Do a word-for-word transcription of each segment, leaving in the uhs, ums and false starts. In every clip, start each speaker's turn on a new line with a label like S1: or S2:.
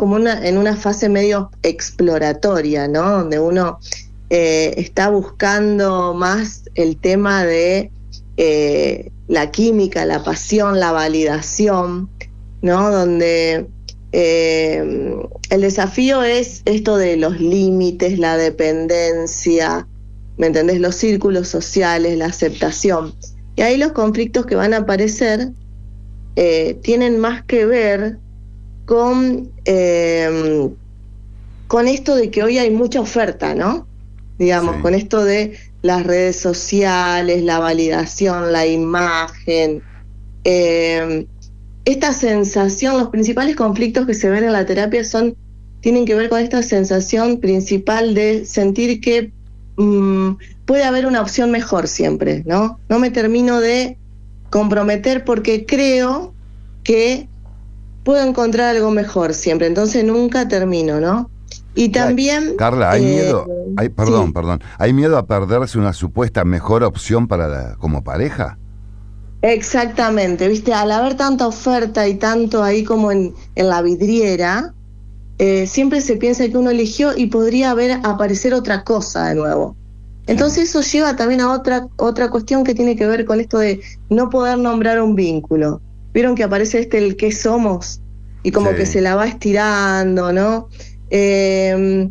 S1: como una, en una fase medio exploratoria, ¿no? Donde uno eh, está buscando más el tema de eh, la química, la pasión, la validación, ¿no? Donde eh, el desafío es esto de los límites, la dependencia, ¿me entendés? Los círculos sociales, la aceptación. Y ahí los conflictos que van a aparecer eh, tienen más que ver con, eh, con esto de que hoy hay mucha oferta, ¿no? Digamos, sí. Con esto de las redes sociales, la validación, la imagen, eh, esta sensación, los principales conflictos que se ven en la terapia son, tienen que ver con esta sensación principal de sentir que mmm, puede haber una opción mejor siempre, ¿no? No me termino de comprometer porque creo que puedo encontrar algo mejor siempre, entonces nunca termino, ¿no? Y también...
S2: Carla, ¿hay eh, miedo? Hay, perdón,
S1: sí.
S2: perdón. ¿Hay miedo a perderse una supuesta mejor opción para la, como pareja?
S1: Exactamente, ¿viste? Al haber tanta oferta y tanto ahí como en, en la vidriera, eh, siempre se piensa que uno eligió y podría haber aparecer otra cosa de nuevo. Entonces eso lleva también a otra, otra cuestión que tiene que ver con esto de no poder nombrar un vínculo. ¿Vieron que aparece este el qué somos? Y como sí. que se la va estirando, ¿no? Eh,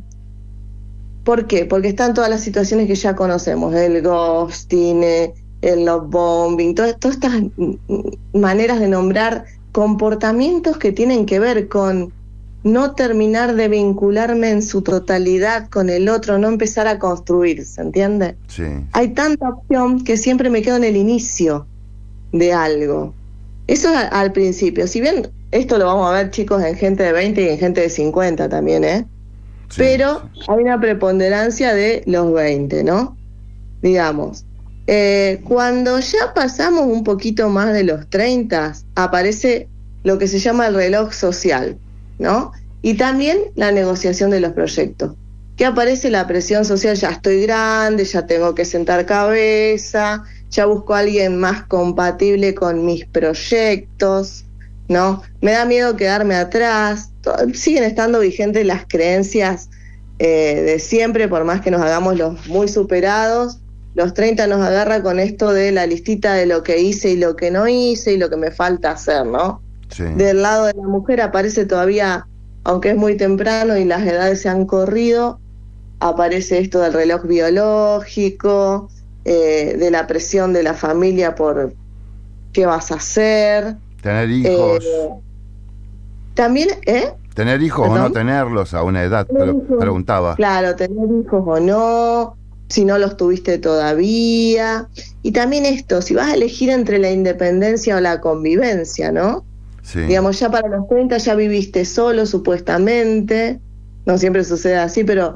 S1: ¿Por qué? Porque están todas las situaciones que ya conocemos, el ghosting, el love bombing, todas, todas estas maneras de nombrar comportamientos que tienen que ver con no terminar de vincularme en su totalidad con el otro, no empezar a construir, ¿se entiende?
S2: Sí.
S1: Hay tanta opción que siempre me quedo en el inicio de algo. Eso es al principio. Si bien esto lo vamos a ver, chicos, en gente de veinte y en gente de cincuenta también, ¿eh? Sí, pero sí. Hay una preponderancia de los veinte, ¿no? Digamos. Eh, cuando ya pasamos un poquito más de los treinta, aparece lo que se llama el reloj social, ¿no? Y también la negociación de los proyectos. Que aparece la presión social, ya estoy grande, ya tengo que sentar cabeza, ya busco a alguien más compatible con mis proyectos, ¿no? Me da miedo quedarme atrás. Siguen estando vigentes las creencias eh, de siempre, por más que nos hagamos los muy superados. Los treinta nos agarra con esto de la listita de lo que hice y lo que no hice y lo que me falta hacer, ¿no? Sí. Del lado de la mujer aparece todavía, aunque es muy temprano y las edades se han corrido, aparece esto del reloj biológico, eh, de la presión de la familia por qué vas a hacer.
S2: Tener hijos.
S1: Eh, también, ¿eh?
S2: Tener hijos ¿Perdón? O no tenerlos a una edad, pero preguntaba.
S1: Claro, tener hijos o no, si no los tuviste todavía. Y también esto, si vas a elegir entre la independencia o la convivencia, ¿no? Sí. Digamos, ya para los treinta ya viviste solo, supuestamente. No siempre sucede así, pero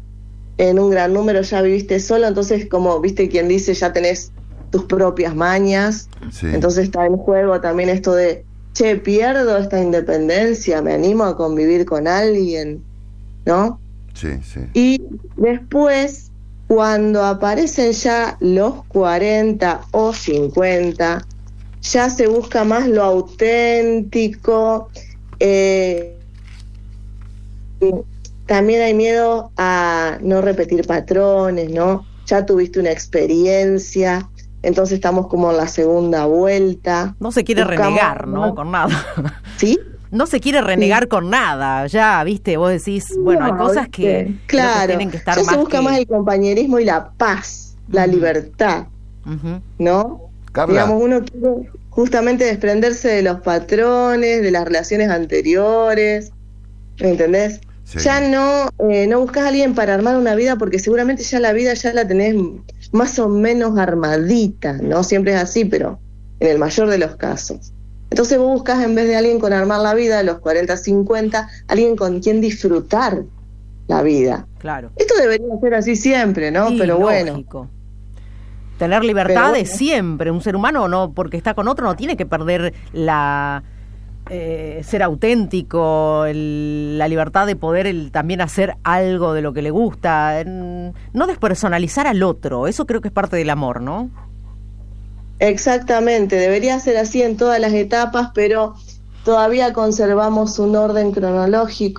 S1: en un gran número ya viviste solo, entonces como, viste, quien dice, ya tenés tus propias mañas. Sí. Entonces está en juego también esto de, che, pierdo esta independencia, me animo a convivir con alguien, ¿no?
S2: Sí, sí.
S1: Y después, cuando aparecen ya los cuarenta o cincuenta, ya se busca más lo auténtico, eh, también hay miedo a no repetir patrones, ¿no? Ya tuviste una experiencia, entonces estamos como en la segunda vuelta.
S3: No se quiere Buscamos, renegar, ¿no? ¿no? Con nada.
S1: ¿Sí?
S3: No se quiere renegar sí. con nada, ya, viste, vos decís, bueno, no, hay cosas que,
S1: claro,
S3: que tienen que estar
S1: ya
S3: más
S1: se busca
S3: que...
S1: más el compañerismo y la paz, uh-huh. la libertad, uh-huh. ¿no?
S2: Carla.
S1: Digamos, uno quiere justamente desprenderse de los patrones, de las relaciones anteriores, ¿me entendés? Sí. Ya no eh, no buscas a alguien para armar una vida porque seguramente ya la vida ya la tenés más o menos armadita, no siempre es así, pero en el mayor de los casos. Entonces vos buscas, en vez de alguien con armar la vida a los cuarenta, cincuenta, alguien con quien disfrutar la vida.
S3: Claro.
S1: Esto debería ser así siempre, ¿no?
S3: Sí,
S1: pero
S3: lógico. Bueno. Tener libertad bueno. de siempre. Un ser humano, no porque está con otro, no tiene que perder la eh, ser auténtico, el, la libertad de poder el, también hacer algo de lo que le gusta. En, no despersonalizar al otro. Eso creo que es parte del amor, ¿no?
S1: Exactamente, debería ser así en todas las etapas, pero todavía conservamos un orden cronológico